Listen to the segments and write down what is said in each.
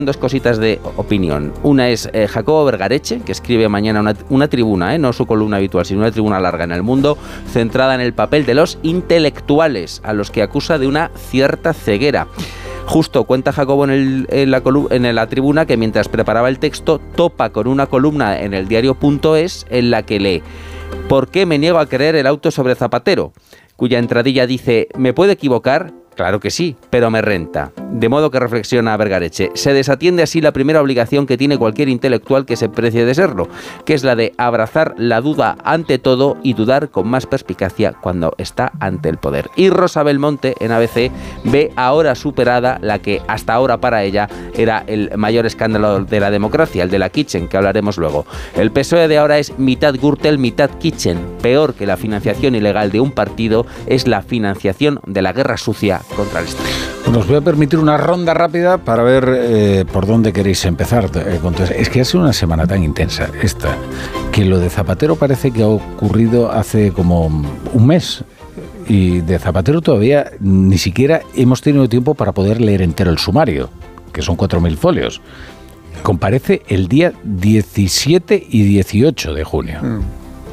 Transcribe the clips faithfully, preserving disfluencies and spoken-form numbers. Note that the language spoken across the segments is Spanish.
Dos cositas de opinión. Una es eh, Jacobo Vergareche, que escribe mañana una, una tribuna, eh, no su columna habitual, sino una tribuna larga en El Mundo, centrada en el papel de los intelectuales, a los que acusa de una cierta ceguera. Justo cuenta Jacobo en, el, en, la colu- en la tribuna que mientras preparaba el texto topa con una columna en el diario punto es en la que lee: ¿por qué me niego a creer el auto sobre Zapatero?, cuya entradilla dice: ¿me puedo equivocar? Claro que sí, pero me renta. De modo que reflexiona Vergareche, se desatiende así la primera obligación que tiene cualquier intelectual que se precie de serlo, que es la de abrazar la duda ante todo y dudar con más perspicacia cuando está ante el poder. Y Rosa Belmonte, en A B C, ve ahora superada la que hasta ahora para ella era el mayor escándalo de la democracia, el de la Kitchen, que hablaremos luego. El P S O E de ahora es mitad Gürtel, mitad Kitchen. Peor que la financiación ilegal de un partido es la financiación de la guerra sucia contra el Estado. Bueno, os voy a permitir una ronda rápida para ver eh, por dónde queréis empezar. Eh, es que ha sido una semana tan intensa esta, que lo de Zapatero parece que ha ocurrido hace como un mes. Y de Zapatero todavía ni siquiera hemos tenido tiempo para poder leer entero el sumario, que son cuatro mil folios. Comparece el día diecisiete y dieciocho de junio. Mm.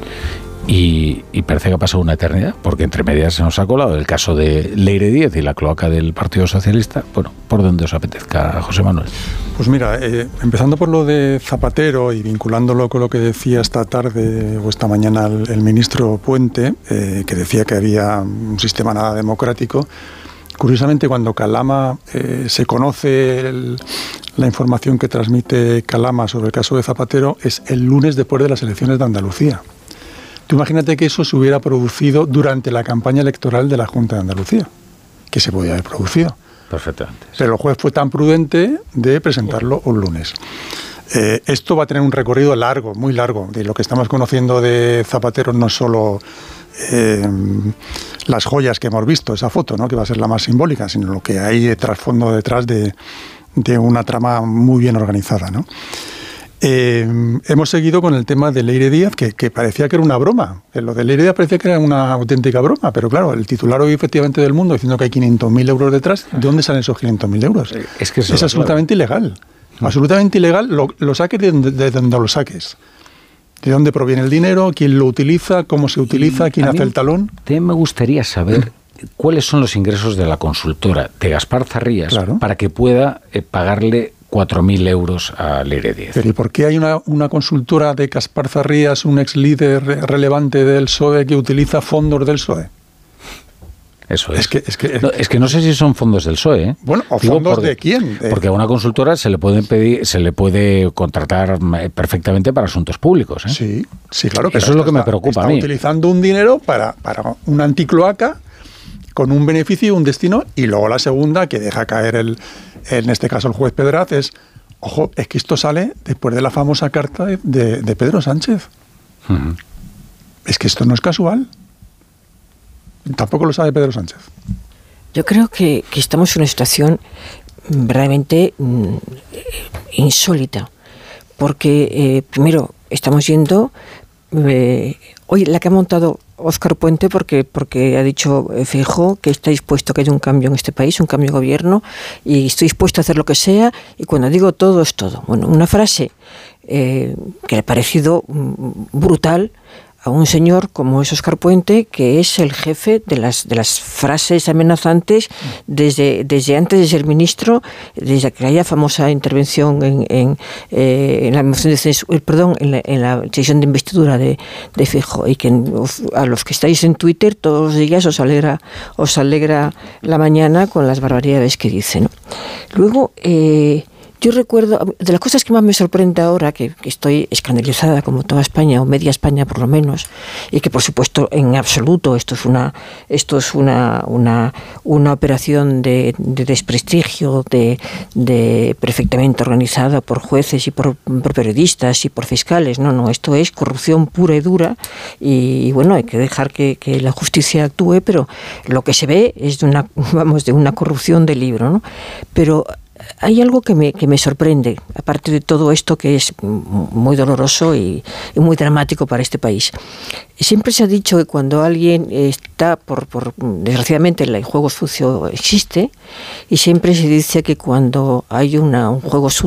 Y, y parece que ha pasado una eternidad, porque entre medias se nos ha colado el caso de Leire Díez y la cloaca del Partido Socialista. Bueno, por donde os apetezca, José Manuel. Pues mira, eh, empezando por lo de Zapatero y vinculándolo con lo que decía esta tarde o esta mañana el, el ministro Puente, eh, que decía que había un sistema nada democrático. Curiosamente, cuando Calama eh, se conoce el, la información que transmite Calama sobre el caso de Zapatero, es el lunes después de las elecciones de Andalucía. Tú imagínate que eso se hubiera producido durante la campaña electoral de la Junta de Andalucía, que se podía haber producido. Perfectamente. Sí. Pero el juez fue tan prudente de presentarlo un lunes. Eh, esto va a tener un recorrido largo, muy largo. De lo que estamos conociendo de Zapatero no solo eh, las joyas que hemos visto, esa foto, ¿no?, que va a ser la más simbólica, sino lo que hay de trasfondo detrás de, de una trama muy bien organizada, ¿no? Eh, hemos seguido con el tema de Leire Díaz, que, que parecía que era una broma. Lo de Leire Díaz parecía que era una auténtica broma, pero claro, el titular hoy efectivamente del Mundo diciendo que hay quinientos mil euros detrás. ¿De dónde salen esos quinientos mil euros? Es que es absolutamente claro. ilegal. Absolutamente ilegal, lo, lo saques de donde, de donde lo saques. ¿De dónde proviene el dinero? ¿Quién lo utiliza? ¿Cómo se utiliza? ¿Quién hace el talón? Te me gustaría saber cuáles son los ingresos de la consultora de Gaspar Zarrías, claro, para que pueda eh, pagarle cuatro mil euros a Leire Díez. Pero ¿y por qué hay una, una consultora de Gaspar Zarrías, un ex líder relevante del P S O E, que utiliza fondos del P S O E? Eso es. Es que, es, que, no, es que no sé si son fondos del P S O E. ¿eh? Bueno, ¿o Digo, fondos por, de quién? Porque a una consultora se le puede pedir, se le puede contratar perfectamente para asuntos públicos. ¿eh? Sí, sí, claro. Pero eso es lo que está, me preocupa está a mí. Está utilizando un dinero para, para una anticloaca con un beneficio y un destino, y luego la segunda, que deja caer el, en este caso el juez Pedraz, es, ojo, es que esto sale después de la famosa carta de, de, de Pedro Sánchez. Uh-huh. Es que esto no es casual. Tampoco lo sabe Pedro Sánchez. Yo creo que, que estamos en una situación realmente mm, insólita, porque eh, primero estamos yendo, eh, hoy la que ha montado Óscar Puente, porque porque ha dicho eh, Feijóo que está dispuesto a que haya un cambio en este país, un cambio de gobierno, y estoy dispuesto a hacer lo que sea, y cuando digo todo es todo. Bueno, una frase eh, que le ha parecido mm, brutal a un señor como es Óscar Puente, que es el jefe de las de las frases amenazantes desde desde antes de ser ministro, desde aquella famosa intervención en, en, eh, en la moción de censura, perdón, en la, en la sesión de investidura de, de Feijóo, y que a los que estáis en Twitter todos los días os alegra os alegra la mañana con las barbaridades que dice, ¿no? Luego, eh, yo recuerdo, de las cosas que más me sorprende ahora, que, que estoy escandalizada como toda España, o media España por lo menos, y que por supuesto en absoluto esto es una esto es una una, una operación de, de desprestigio, de, de perfectamente organizada por jueces y por, por periodistas y por fiscales. No, no, esto es corrupción pura y dura, y, y bueno, hay que dejar que, que la justicia actúe, pero lo que se ve es de una, vamos, de una corrupción de libro, ¿no? Pero hay algo que me, que me sorprende, aparte de todo esto que es muy doloroso y, y muy dramático para este país. Siempre se ha dicho que cuando alguien está, por, por desgraciadamente el juego sucio existe, y siempre se dice que cuando hay una, un juego sucio